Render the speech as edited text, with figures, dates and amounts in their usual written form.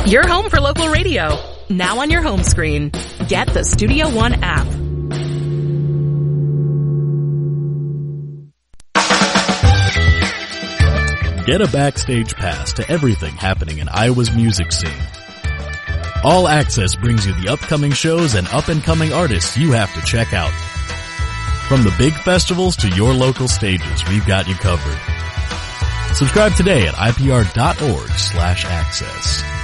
Your home for local radio. Now on your home screen. Get the Studio One app. Get a backstage pass to everything happening in Iowa's music scene. All Access brings you the upcoming shows and up-and-coming artists you have to check out. From the big festivals to your local stages, we've got you covered. Subscribe today at ipr.org/access.